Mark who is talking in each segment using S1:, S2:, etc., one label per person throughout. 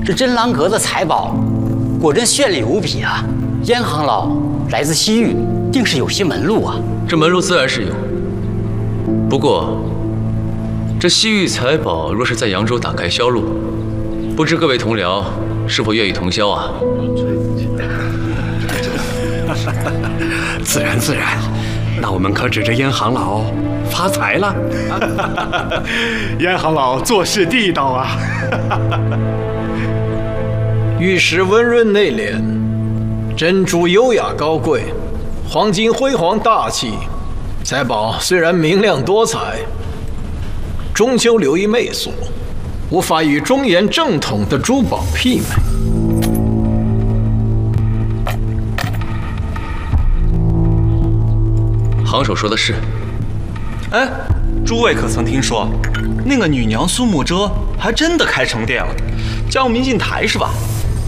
S1: 这真兰阁的财宝果真绚丽无比啊！燕行老来自西域，定是有些门路啊。
S2: 这门路自然是有，不过这西域财宝若是在扬州打开销路，不知各位同僚是否愿意同销啊？
S3: 自然自然，那我们可指着燕行老发财了。燕行老做事地道啊。
S4: 玉石温润内敛，珍珠优雅高贵，黄金辉煌大气。财宝虽然明亮多彩，终究流于媚俗，无法与庄严正统的珠宝媲美。
S2: 行首说的是。
S5: 哎，诸位可曾听说，那个女娘苏慕遮还真的开成店了，叫民进台是吧？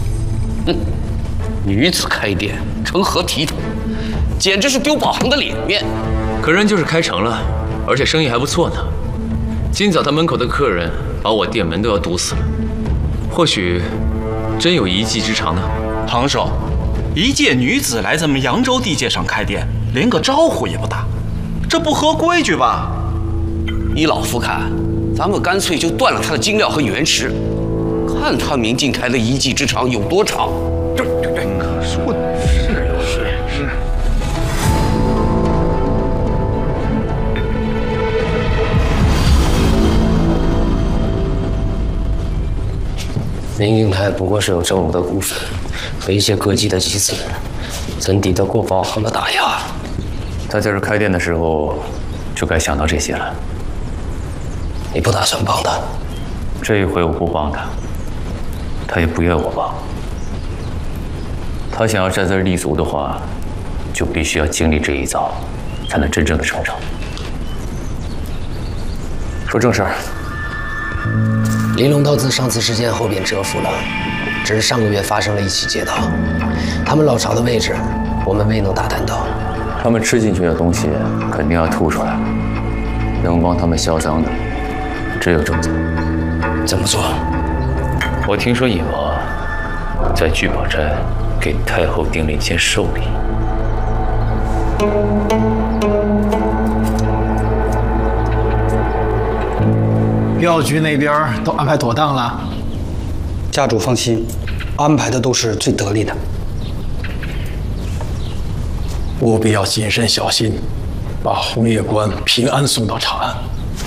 S6: 女子开店，成何体统？简直是丢宝行的脸面。
S2: 可人就是开成了，而且生意还不错呢。今早他门口的客人把我店门都要堵死了，或许真有一技之长呢。
S5: 行首，一介女子来咱们扬州地界上开店，连个招呼也不打，这不合规矩吧？
S6: 依老夫看，咱们干脆就断了他的金料和原石，看他明镜台的一技之长有多长。
S3: 对，可说的是。
S6: 明镜台不过是有正武的骨髓和一些歌姬的祭祀，怎抵得过宝行的打压？
S7: 他在这开店的时候，就该想到这些了。
S6: 你不打算帮他？
S7: 这一回我不帮他，他也不愿我帮。他想要在这儿立足的话，就必须要经历这一遭，才能真正的成长。说正事儿。
S6: 玲珑道自上次事件后便蛰伏了，只是上个月发生了一起劫盗，他们老巢的位置我们未能打探到。
S7: 他们吃进去的东西肯定要吐出来，能帮他们销赃的只有正子。
S6: 怎么做？
S7: 我听说尹王在聚宝斋给太后订了一件寿礼。
S4: 镖局那边都安排妥当了，
S8: 家主放心，安排的都是最得力的。
S4: 务必要谨慎小心，把红叶关平安送到长安。